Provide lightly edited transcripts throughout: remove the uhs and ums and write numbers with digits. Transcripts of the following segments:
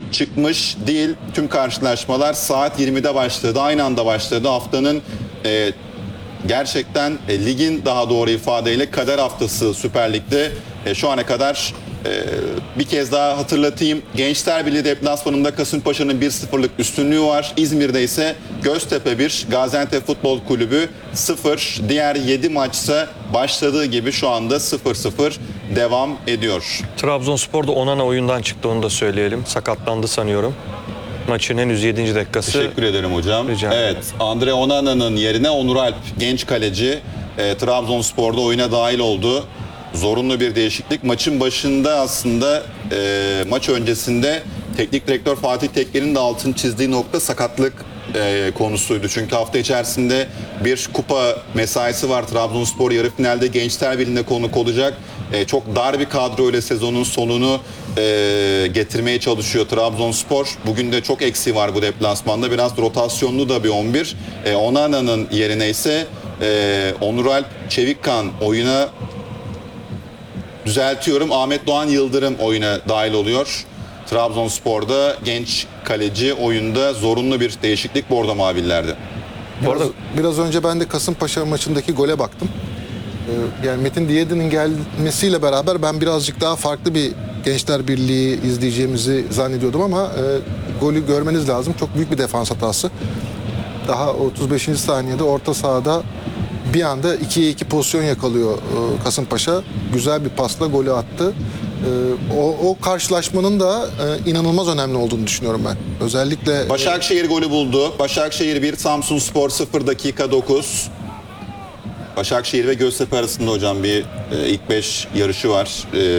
çıkmış değil. Tüm karşılaşmalar saat 20'de başladı. Aynı anda başladı. Haftanın gerçekten ligin daha doğru ifadeyle kader haftası Süper Lig'de şu ana kadar bir kez daha hatırlatayım. Gençler Birliği deplasmanında Kasımpaşa'nın 1-0'lık üstünlüğü var. İzmir'de ise Göztepe 1, Gaziantep Futbol Kulübü 0. Diğer 7 maçsa başladığı gibi şu anda 0-0 devam ediyor. Trabzonspor da Onana oyundan çıktı, onu da söyleyelim. Sakatlandı sanıyorum. Maçın henüz 7. dakikası. Teşekkür ederim hocam. Rica ederim. Evet, Andre Onana'nın yerine Onur Alp, genç kaleci, Trabzonspor'da oyuna dahil oldu. Zorunlu bir değişiklik. Maçın başında aslında maç öncesinde teknik direktör Fatih Tekke'nin de altını çizdiği nokta sakatlık konusuydu. Çünkü hafta içerisinde bir kupa mesaisi var. Trabzonspor yarı finalde Gençler Birliği'ne konuk olacak. Çok dar bir kadroyla sezonun sonunu getirmeye çalışıyor Trabzonspor. Bugün de çok eksiği var bu deplasmanda. Biraz rotasyonlu da bir 11. Onana'nın yerine ise Onur Alp Çevikkan oyuna, düzeltiyorum, Ahmet Doğan Yıldırım oyuna dahil oluyor. Trabzonspor'da genç kaleci oyunda zorunlu bir değişiklik Bordo Mavillerde. Biraz önce ben de Kasımpaşa maçındaki gole baktım. Yani Metin Diyedi'nin gelmesiyle beraber ben birazcık daha farklı bir Gençler Birliği izleyeceğimizi zannediyordum ama golü görmeniz lazım. Çok büyük bir defans hatası. Daha 35. saniyede orta sahada bir anda 2'ye 2 pozisyon yakalıyor Kasımpaşa. Güzel bir pasla golü attı. O karşılaşmanın da inanılmaz önemli olduğunu düşünüyorum ben. Özellikle Başakşehir golü buldu. Başakşehir 1, Samsunspor 0, dakika 9. Başakşehir ve Göztepe arasında hocam bir ilk 5 yarışı var.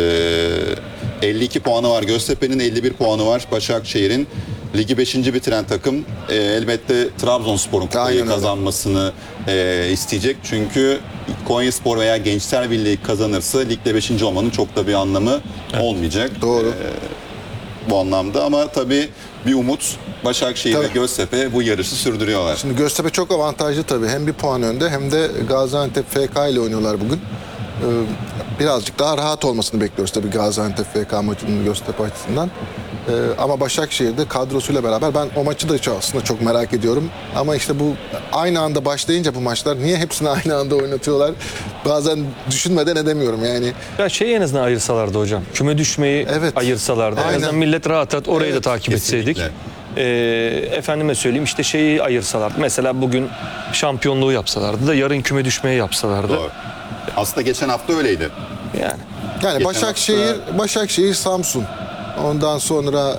52 puanı var. Göztepe'nin 51 puanı var. Başakşehir'in ligi 5. bitiren takım elbette Trabzonspor'un kupayı kazanmasını isteyecek. Çünkü Konyaspor veya Gençler Birliği kazanırsa ligde 5. olmanın çok da bir anlamı olmayacak. Doğru. Bu anlamda ama tabii bir umut, Başakşehir ve Göztepe bu yarışı sürdürüyorlar. Şimdi Göztepe çok avantajlı tabii. Hem bir puan önde hem de Gaziantep FK ile oynuyorlar bugün. Birazcık daha rahat olmasını bekliyoruz tabii Gaziantep FK maçının Göztepe açısından. Ama Başakşehir'de kadrosuyla beraber ben o maçı da aslında çok merak ediyorum. Ama işte bu aynı anda başlayınca bu maçlar niye hepsini aynı anda oynatıyorlar? Bazen düşünmeden edemiyorum yani. Ya en azından ayırsalardı hocam. Küme düşmeyi ayırsalardı. En azından millet rahat orayı da takip etseydik. Efendime söyleyeyim işte şeyi ayırsalardı. Mesela bugün şampiyonluğu yapsalardı da yarın küme düşmeyi yapsalardı. Doğru. Aslında geçen hafta öyleydi. Yani Başakşehir, Samsun. Ondan sonra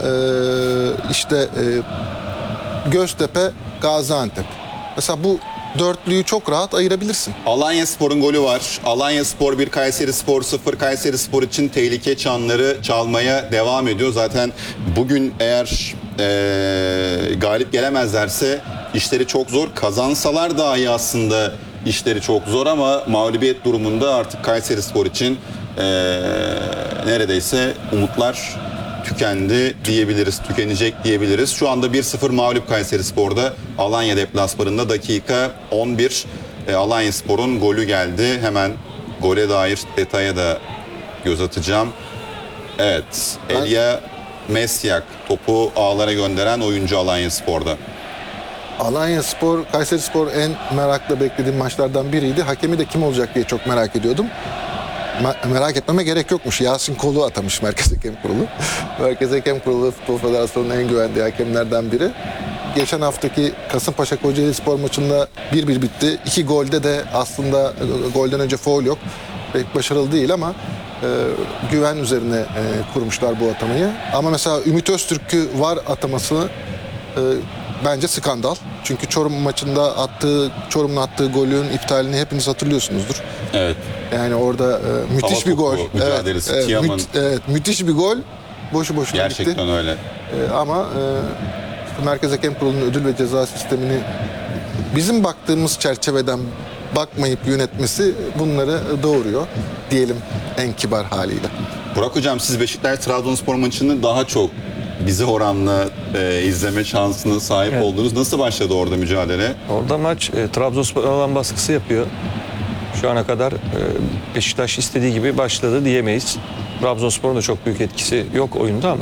Göztepe, Gaziantep. Mesela bu dörtlüyü çok rahat ayırabilirsin. Alanyaspor'un golü var. Alanyaspor 1, Kayserispor 0. Kayserispor için tehlike çanları çalmaya devam ediyor. Zaten bugün eğer galip gelemezlerse işleri çok zor. Kazansalar dahi aslında işleri çok zor ama mağlubiyet durumunda artık Kayserispor için neredeyse umutlar tükendi diyebiliriz, tükenecek diyebiliriz. Şu anda 1-0 mağlup Kayserispor'da. Alanya deplasmanında dakika 11. Alanyaspor'un golü geldi. Hemen gole dair detaya da göz atacağım. Evet, Elia Mesyak topu ağlara gönderen oyuncu Alanyaspor'da. Alanyaspor, Kayserispor en merakla beklediğim maçlardan biriydi. Hakemi de kim olacak diye çok merak ediyordum. Merak etmeme gerek yokmuş. Yasin Kolu atamış Merkez Hakem Kurulu. Merkez Hakem Kurulu Futbol Federasyonu'nun en güvendiği hakemlerden biri. Geçen haftaki Kasımpaşa Kocaeli Spor maçında 1-1 bitti. 2 golde de aslında golden önce faul yok. Pek başarılı değil ama güven üzerine kurmuşlar bu atamayı. Ama mesela Ümit Öztürk'ü var atamasını bence skandal. Çünkü Çorum maçında Çorum'un attığı golün iptalini hepiniz hatırlıyorsunuzdur. Evet. Yani orada müthiş bir gol. Müthiş bir gol. Boşu boşuna gitti. Gerçekten öyle. Ama Merkez Hakem Kurulu'nun ödül ve ceza sistemini bizim baktığımız çerçeveden bakmayıp yönetmesi bunları doğuruyor diyelim en kibar haliyle. Burak Hocam, siz Beşiktaş-Trabzonspor maçını daha çok bize oranla izleme şansına sahip oldunuz. Nasıl başladı orada mücadele? Orada maç Trabzonspor alan baskısı yapıyor. Şu ana kadar Beşiktaş istediği gibi başladı diyemeyiz. Trabzonspor'un da çok büyük etkisi yok oyunda ama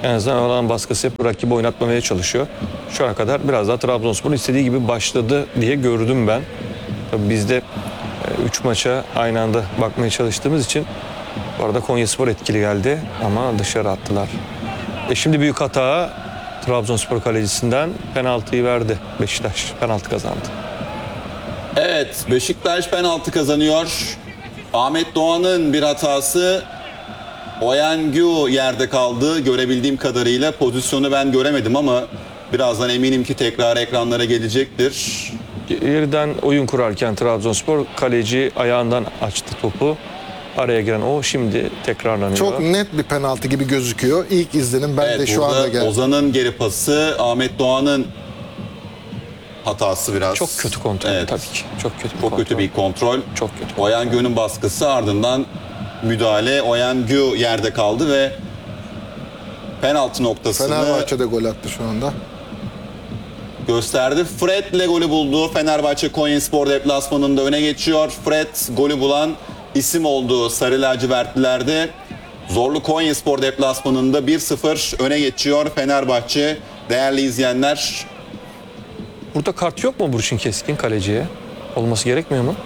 En azından alan baskısı hep rakibi oynatmamaya çalışıyor. Şu ana kadar biraz daha Trabzonspor'un istediği gibi başladı diye gördüm ben. Tabii biz de 3 maça aynı anda bakmaya çalıştığımız için bu arada Konyaspor etkili geldi ama dışarı attılar. Şimdi büyük hata Trabzonspor kalecisinden, penaltıyı verdi Beşiktaş. Penaltı kazandı. Evet, Beşiktaş penaltı kazanıyor. Ahmet Doğan'ın bir hatası. Oyangü yerde kaldı. Görebildiğim kadarıyla pozisyonu ben göremedim ama birazdan eminim ki tekrar ekranlara gelecektir. Yerden oyun kurarken Trabzonspor kaleci ayağından açtı topu. Araya giren o şimdi tekrarlanıyor. Çok net bir penaltı gibi gözüküyor. İlk izlenim ben de şu burada anda geldi. Ozan'ın geri pası, Ahmet Doğan'ın hatası biraz. Çok kötü kontrol tabii ki. Çok kötü bir kontrol. Kötü bir kontrol. Çok kötü. Oyangü'nün baskısı, ardından müdahale. Oyangü yerde kaldı ve penaltı noktasını Fenerbahçe'de gol attı şu anda. gösterdi. Fred'le golü buldu. Fenerbahçe Konyaspor deplasmanında öne geçiyor. Fred golü bulan isim oldu Sarı Lacivertlilerde. Zorlu Konyaspor deplasmanında 1-0 öne geçiyor Fenerbahçe. Değerli izleyenler, Burada kart yok mu Burçin Keskin kaleciye? Olması gerekmiyor mu?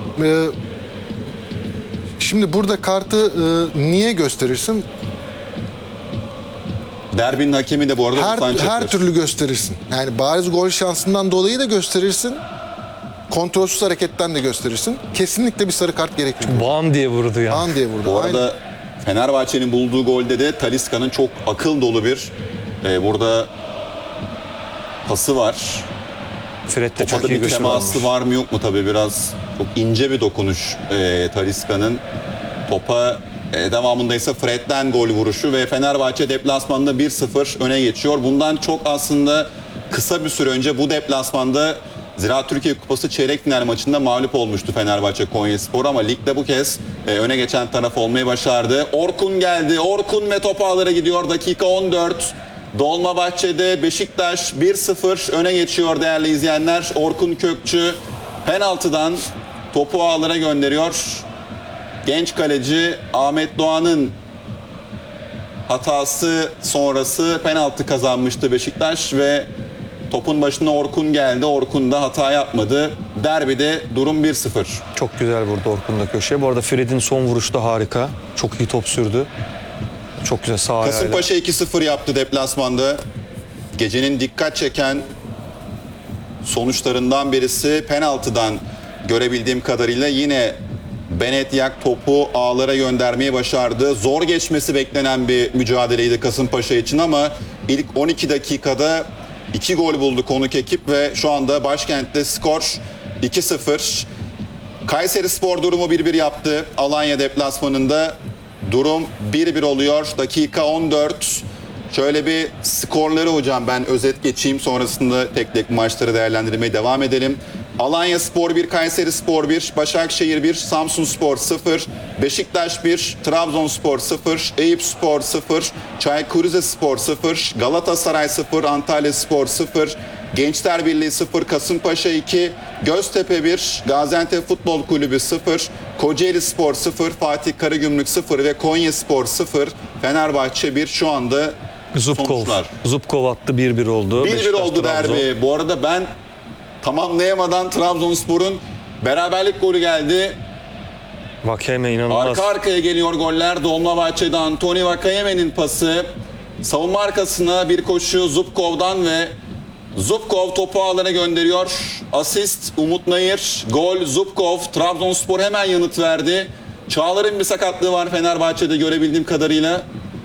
Şimdi burada kartı niye gösterirsin? derbinin hakemi de bu arada Her Sanchez. türlü gösterirsin. Yani bariz gol şansından dolayı da gösterirsin. Kontrolsüz hareketten de gösterirsin. Kesinlikle bir sarı kart gerekiyor. Bam diye vurdu ya. An diye vurdu. Bu Aynen. arada Fenerbahçe'nin bulduğu golde de Talisca'nın çok akıl dolu bir burada pası var. Fred de Topa çok da iyi bir teması göstermiş. var mı yok mu tabii, biraz çok ince bir dokunuş Talisca'nın topa. Devamında ise Fred'den gol vuruşu ve Fenerbahçe deplasmanda 1-0 öne geçiyor. Bundan çok aslında kısa bir süre önce bu deplasmanda Ziraat Türkiye Kupası çeyrek final maçında mağlup olmuştu Fenerbahçe Konyaspor ama ligde bu kez öne geçen taraf olmayı başardı. Orkun geldi. Orkun ve top ağlara gidiyor. Dakika 14. Dolmabahçe'de Beşiktaş 1-0 öne geçiyor değerli izleyenler. Orkun Kökçü penaltıdan topu ağlara gönderiyor. Genç kaleci Ahmet Doğan'ın hatası sonrası penaltı kazanmıştı Beşiktaş ve topun başına Orkun geldi. Orkun da hata yapmadı. Derbide durum 1-0. Çok güzel vurdu Orkun da köşeye. Bu arada Fred'in son vuruşu da harika. Çok iyi top sürdü. Çok güzel sağ ayağıyla. Kasımpaşa 2-0 yaptı deplasmanda. Gecenin dikkat çeken sonuçlarından birisi penaltıdan görebildiğim kadarıyla yine Benetyak topu ağlara göndermeyi başardı. Zor geçmesi beklenen bir mücadeleydi Kasımpaşa için ama ilk 12 dakikada 2 gol buldu konuk ekip ve şu anda başkentte skor 2-0. Kayserispor durumu 1-1 yaptı. Alanya deplasmanında durum 1-1 oluyor. Dakika 14. Şöyle bir skorları hocam ben özet geçeyim. Sonrasında tek tek maçları değerlendirmeye devam edelim. Alanyaspor 1, Kayserispor 1, Başakşehir 1, Samsunspor 0, Beşiktaş 1, Trabzonspor 0, Eyüpspor 0, Çaykur Rizespor 0, Galatasaray 0, Antalyaspor 0, Gençler Birliği 0, Kasımpaşa 2, Göztepe 1, Gaziantep Futbol Kulübü 0, Kocaeli Spor 0, Fatih Karagümrük 0 ve Konyaspor 0, Fenerbahçe 1 şu anda sonuçlar. Zubkov attı, 1-1 oldu. 1-1 Beşiktaş, oldu Trabzon. derbi. Bu arada ben tamamlayamadan Trabzonspor'un beraberlik golü geldi. Vakeme inanılmaz. Arka arkaya geliyor goller. Dolmabahçe'de Antoni Vakayeme'nin pası. Savunma arkasına bir koşu Zubkov'dan ve Zubkov topu ağlara gönderiyor. Asist Umut Nayır. Gol Zubkov. Trabzonspor hemen yanıt verdi. Çağlar'ın bir sakatlığı var Fenerbahçe'de görebildiğim kadarıyla.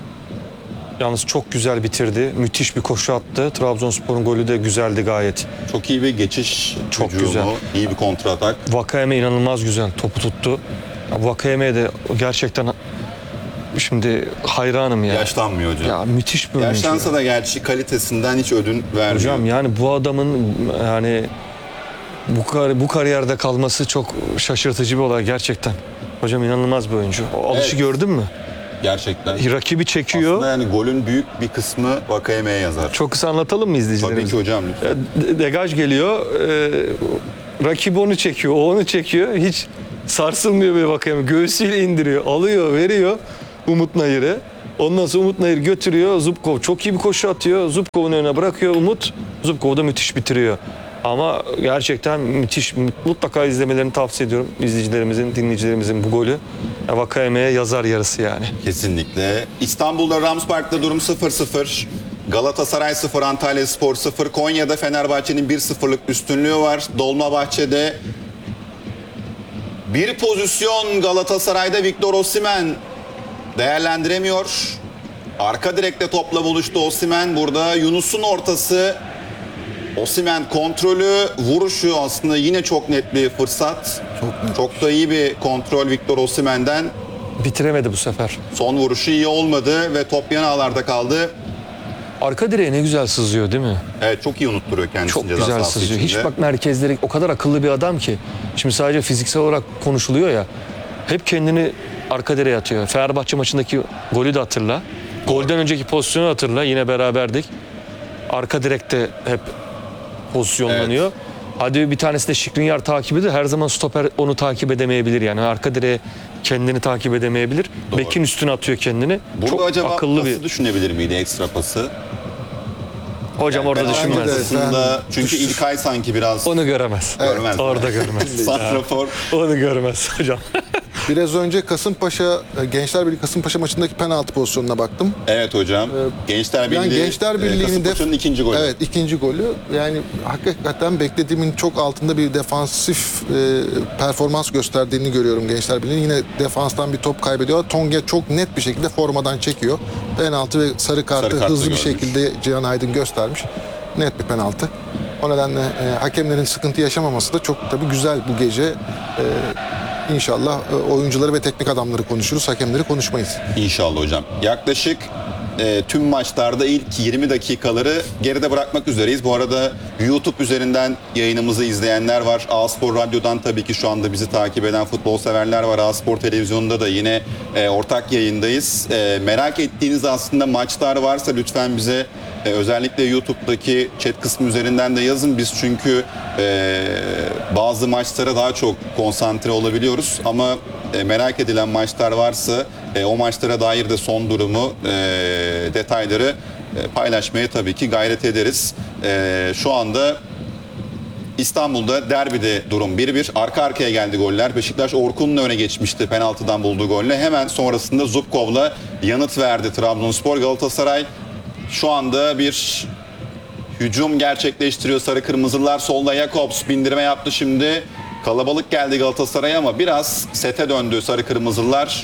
Yalnız çok güzel bitirdi. Müthiş bir koşu attı. Trabzonspor'un golü de güzeldi gayet. Çok iyi bir geçiş. Çok hücumu, güzel. İyi bir kontratak. Vakayeme inanılmaz güzel. Topu tuttu. Vakayeme'ye de gerçekten şimdi hayranım ya. Yaşlanmıyor hocam. Ya müthiş bir oyuncu. Yaşlansa ya. da gerçi kalitesinden hiç ödün vermiyor. Hocam yani bu adamın yani bu kariyerde kalması çok şaşırtıcı bir olay gerçekten. Hocam inanılmaz bir oyuncu. O alışı Evet. gördün mü? Gerçekten. Rakibi çekiyor. Aslında yani golün büyük bir kısmı Vakayeme'ye yazar. Çok kısa anlatalım mı Tabii izleyicilerimize? ki hocam. lütfen. Degaj geliyor. Rakibi onu çekiyor. O onu çekiyor. Hiç sarsılmıyor bir Vakayeme. Göğsüyle indiriyor. Alıyor, veriyor Umut Nayır'e. Ondan sonra Umut Nayır götürüyor. Zubkov çok iyi bir koşu atıyor. Zubkov'un önüne bırakıyor Umut. Zubkov da müthiş bitiriyor. Ama gerçekten müthiş. Mutlaka izlemelerini tavsiye ediyorum. İzleyicilerimizin, dinleyicilerimizin bu golü. Vakayeme'ye yazar yarısı yani. Kesinlikle. İstanbul'da Rams Park'ta durum 0-0. Galatasaray 0, Antalyaspor 0. Konya'da Fenerbahçe'nin 1-0'lık üstünlüğü var. Dolmabahçe'de bir pozisyon Galatasaray'da Victor Osimhen değerlendiremiyor. Arka direkte topla buluştu Osimhen. Burada Yunus'un ortası. Osimhen kontrolü, vuruşu aslında yine çok net bir fırsat. Çok da iyi bir kontrol Victor Osimhen'den. Bitiremedi bu sefer. Son vuruşu iyi olmadı ve top yan ağlarda kaldı. Arka direğe ne güzel sızıyor değil mi? Evet, çok iyi unutturuyor kendisini Çok ceza güzel sahası sızıyor. içinde. Hiç bak merkezleri o kadar akıllı bir adam ki. Şimdi sadece fiziksel olarak konuşuluyor ya. Hep kendini arka direğe atıyor. Fenerbahçe maçındaki golü de hatırla. Golden önceki pozisyonu hatırla. Yine beraberdik. Arka direkte hep pozisyonlanıyor. Hadi bir tanesi de Skriniar takip ediyor. Her zaman stoper onu takip edemeyebilir yani. Arka direğe kendini takip edemeyebilir. Doğru. Bekin üstüne atıyor kendini. Burada Çok acaba akıllı pası bir. düşünebilir miydi, ekstra pası? Hocam orada Penaltı düşünmez. noktasında, çünkü İlkay sanki biraz Onu göremez. görmez. Orada görmez. Santrafor. Onu görmez hocam. Biraz önce Kasımpaşa, Gençler Birliği Kasımpaşa maçındaki penaltı pozisyonuna baktım. Evet hocam. Gençler Birliği, Yani Gençler Birliği'nin Kasımpaşa'nın ikinci golü. Evet, ikinci golü. Yani hakikaten beklediğimin çok altında bir defansif performans gösterdiğini görüyorum Gençler Birliği'nin. Yine defanstan bir top kaybediyor. Tonge çok net bir şekilde formadan çekiyor. Penaltı ve sarı kartı kartı hızlı bir görmüş. şekilde Cihan Aydın göstermiş. Net bir penaltı. O nedenle hakemlerin sıkıntı yaşamaması da çok tabii güzel bu gece. İnşallah oyuncuları ve teknik adamları konuşuruz, hakemleri konuşmayız. İnşallah hocam. Yaklaşık tüm maçlarda ilk 20 dakikaları geride bırakmak üzereyiz. Bu arada YouTube üzerinden yayınımızı izleyenler var. A-Spor Radyo'dan tabii ki şu anda bizi takip eden futbol severler var. A-Spor Televizyonu'nda da yine ortak yayındayız. Merak ettiğiniz aslında maçlar varsa lütfen bize özellikle YouTube'daki chat kısmı üzerinden de yazın. Biz çünkü bazı maçlara daha çok konsantre olabiliyoruz. Ama merak edilen maçlar varsa o maçlara dair de son durumu, detayları paylaşmaya tabii ki gayret ederiz. Şu anda İstanbul'da derbide durum 1-1. Arka arkaya geldi goller. Beşiktaş Orkun'un öne geçmişti penaltıdan bulduğu golle. Hemen sonrasında Zubkov'la yanıt verdi Trabzonspor. Galatasaray şu anda bir hücum gerçekleştiriyor sarı kırmızılar. Solda Jakobs bindirme yaptı şimdi. Kalabalık geldi Galatasaray'a ama biraz sete döndü sarı kırmızılar.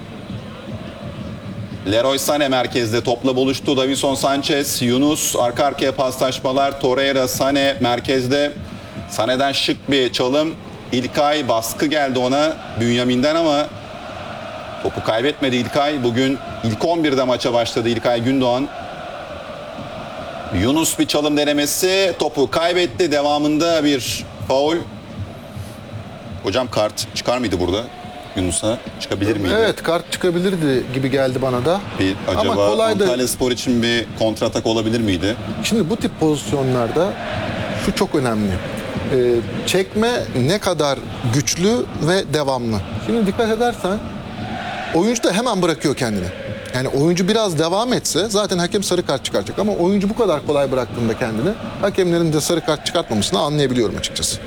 Leroy Sané merkezde topla buluştu. Davinson Sanchez, Yunus, arka arkaya paslaşmalar. Torreira, Sané merkezde. Sané'den şık bir çalım. İlkay, baskı geldi ona Bünyamin'den ama topu kaybetmedi İlkay. Bugün ilk 11'de maça başladı İlkay Gündoğan. Yunus bir çalım denemesi, topu kaybetti. Devamında bir faul. Hocam kart çıkar mıydı burada? Yunus'a çıkabilir miydi? Evet, kart çıkabilirdi gibi geldi bana da. Bir Ama acaba kolay da. Antalyaspor için bir kontratak olabilir miydi? Şimdi bu tip pozisyonlarda şu çok önemli. Çekme ne kadar güçlü ve devamlı. Şimdi dikkat edersen oyuncu da hemen bırakıyor kendini. Yani oyuncu biraz devam etse zaten hakem sarı kart çıkaracak. Ama oyuncu bu kadar kolay bıraktığında kendini, hakemlerin de sarı kart çıkartmamasını anlayabiliyorum açıkçası.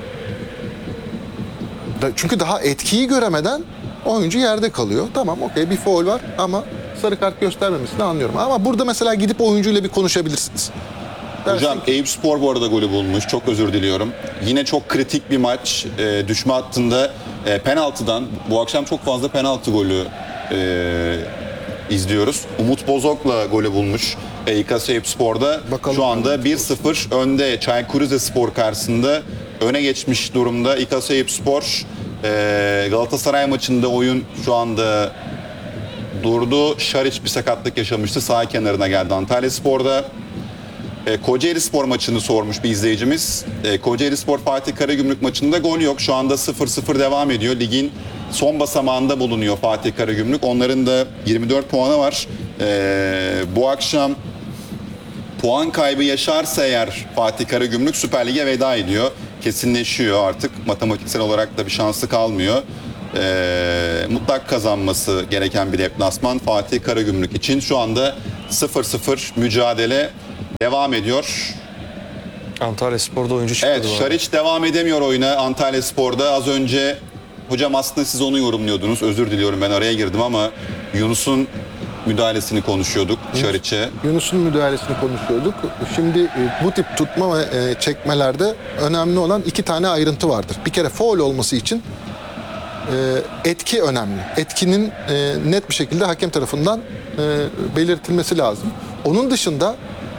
Çünkü daha etkiyi göremeden oyuncu yerde kalıyor. Tamam, okey, bir faul var ama sarı kart göstermemesini anlıyorum. Ama burada mesela gidip oyuncuyla bir konuşabilirsiniz. Hocam Eyüpspor bu arada golü bulmuş. Çok özür diliyorum. Yine çok kritik bir maç. Düşme hattında penaltıdan. Bu akşam çok fazla penaltı golü izliyoruz. Umut Bozok'la golü bulmuş İKS Eyüpspor'da. Bakalım. Şu anda 1-0 önde. Çaykur Rizespor karşısında öne geçmiş durumda İKS Eyüpspor. Galatasaray maçında oyun şu anda durdu. Şariç bir sakatlık yaşamıştı. Sağ kenarına geldi Antalyaspor'da. Kocaeli Spor maçını sormuş bir izleyicimiz. Kocaeli Spor Fatih Karagümrük maçında gol yok. Şu anda 0-0 devam ediyor. Ligin son basamağında bulunuyor Fatih Karagümrük. Onların da 24 puanı var. Bu akşam puan kaybı yaşarsa eğer Fatih Karagümrük Süper Lig'e veda ediyor. Kesinleşiyor artık. Matematiksel olarak da bir şansı kalmıyor. mutlak kazanması gereken bir deplasman Fatih Karagümrük için. Şu anda 0-0 mücadele devam ediyor. Antalyaspor'da oyuncu çıktı. Evet, Şariç devam edemiyor oyuna Antalyaspor'da. Az önce hocam aslında siz onu yorumluyordunuz. Özür diliyorum, ben araya girdim ama Yunus'un müdahalesini konuşuyorduk Şariç'e. Yunus'un müdahalesini konuşuyorduk. Şimdi bu tip tutma ve çekmelerde önemli olan 2 tane ayrıntı vardır. Bir kere faul olması için etki önemli. Etkinin net bir şekilde hakem tarafından belirtilmesi lazım. Onun dışında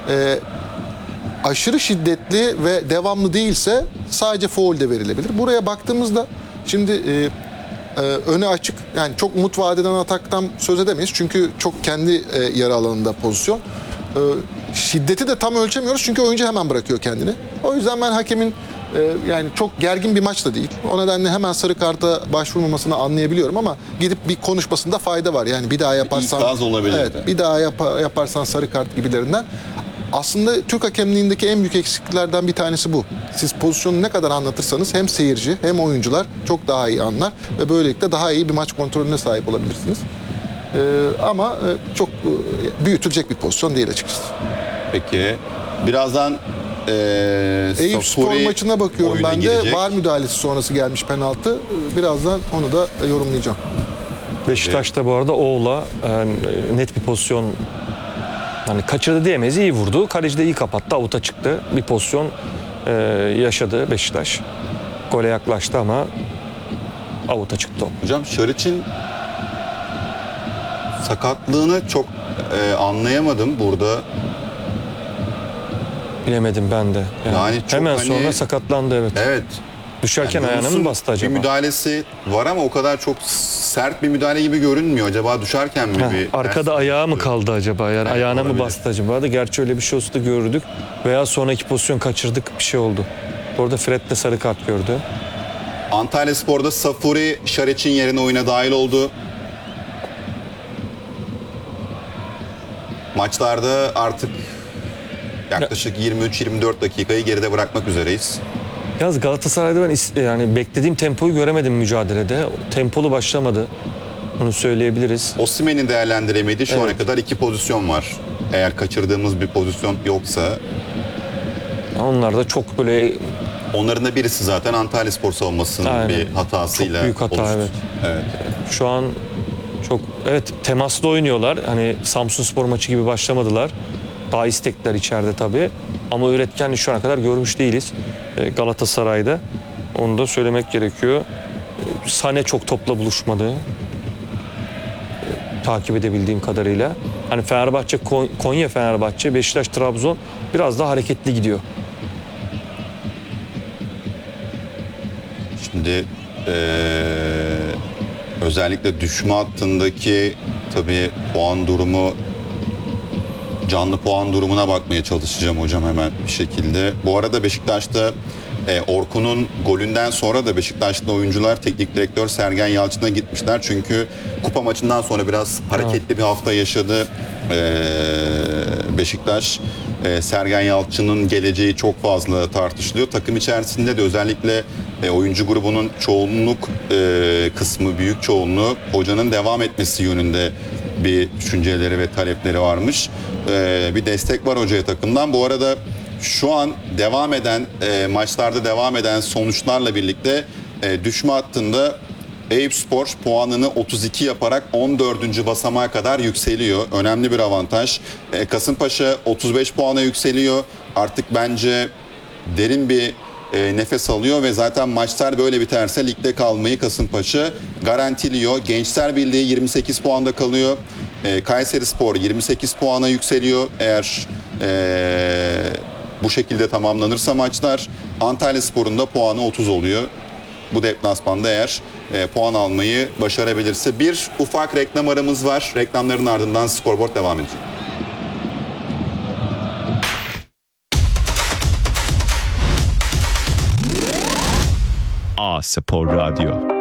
aşırı şiddetli ve devamlı değilse sadece faul de verilebilir. Buraya baktığımızda şimdi öne açık, yani çok umut vaat eden ataktan söz edemeyiz. Çünkü çok kendi yarı alanında pozisyon. Şiddeti de tam ölçemiyoruz çünkü oyuncu hemen bırakıyor kendini. O yüzden ben hakemin yani çok gergin bir maç da değil. O nedenle hemen sarı karta başvurmamasını anlayabiliyorum ama gidip bir konuşmasında fayda var. Yani bir daha yaparsan İkaz olabilir. Evet, bir daha yaparsan sarı kart gibilerinden. Aslında Türk hakemliğindeki en büyük eksikliklerden bir tanesi bu. Siz pozisyonu ne kadar anlatırsanız hem seyirci hem oyuncular çok daha iyi anlar ve böylelikle daha iyi bir maç kontrolüne sahip olabilirsiniz. Ama çok büyütülecek bir pozisyon değil açıkçası. Peki birazdan Eyüp Spor Safuri maçına bakıyorum oyuna ben de. girecek. VAR müdahalesi sonrası gelmiş penaltı. Birazdan onu da yorumlayacağım. Beşiktaş'ta bu arada Oğuz'a net bir pozisyon, hani kaçırdı diyemeyiz, iyi vurdu. Kaleci de iyi kapattı, avuta çıktı. Bir pozisyon yaşadı Beşiktaş. Gole yaklaştı ama avuta çıktı o. Hocam Şariç'in sakatlığını çok anlayamadım burada. Bilemedim ben de. Yani çok hemen hani- sonra sakatlandı, evet. Evet. Düşerken ayağına Yunus'un mı bastı acaba? Bir müdahalesi var ama o kadar çok sert bir müdahale gibi görünmüyor. Acaba düşerken mi bir... Arkada ayağı mı kaldı acaba? Yani ayağına mı olabilir. bastı acaba? Da gerçi öyle bir şey olsa da gördük. Veya sonraki pozisyon kaçırdık, bir şey oldu. Orada Fred de sarı kart gördü. Antalyaspor'da Safuri Şariç'in yerine oyuna dahil oldu. Maçlarda artık yaklaşık 23-24 dakikayı geride bırakmak üzereyiz. Yalnız Galatasaray'da ben yani beklediğim tempoyu göremedim mücadelede. Tempolu başlamadı. Bunu söyleyebiliriz. Osimhen'in değerlendiremediği şu Evet. ana kadar 2 pozisyon var. Eğer kaçırdığımız bir pozisyon yoksa Onlar da çok böyle onların da birisi zaten Antalyaspor savunmasının Aynen. bir hatasıyla Çok büyük hata, oluştu. evet. Evet. şu an çok temaslı oynuyorlar. Hani Samsunspor maçı gibi başlamadılar. Daha istekler içeride tabii. Ama üretkenliği şu ana kadar görmüş değiliz Galatasaray'da. Onu da söylemek gerekiyor. Sane çok topla buluşmadı. Takip edebildiğim kadarıyla. Hani Fenerbahçe, Konya Fenerbahçe, Beşiktaş, Trabzon biraz daha hareketli gidiyor. Şimdi özellikle düşme hattındaki tabii puan durumu, canlı puan durumuna bakmaya çalışacağım hocam hemen bir şekilde. Bu arada Beşiktaş'ta Orkun'un golünden sonra da Beşiktaşlı oyuncular teknik direktör Sergen Yalçın'a gitmişler. Çünkü kupa maçından sonra biraz hareketli bir hafta yaşadı Beşiktaş. Sergen Yalçın'ın geleceği çok fazla tartışılıyor. Takım içerisinde de özellikle oyuncu grubunun çoğunluk kısmı, büyük çoğunluğu hocanın devam etmesi yönünde bir düşünceleri ve talepleri varmış. Bir destek var hocaya takımdan. Bu arada şu an devam eden maçlarda devam eden sonuçlarla birlikte düşme hattında Eyüpspor puanını 32 yaparak 14. basamağa kadar yükseliyor. Önemli bir avantaj. Kasımpaşa 35 puana yükseliyor. Artık bence derin bir nefes alıyor ve zaten maçlar böyle biterse ligde kalmayı Kasımpaşa garantiliyor. Gençler Birliği 28 puanda kalıyor. Kayserispor 28 puana yükseliyor. Eğer bu şekilde tamamlanırsa maçlar, Antalyaspor'un da puanı 30 oluyor. Bu deplasmanda eğer puan almayı başarabilirse. Bir ufak reklam aramız var. Reklamların ardından Scoreboard devam edecek. A Spor Radyo.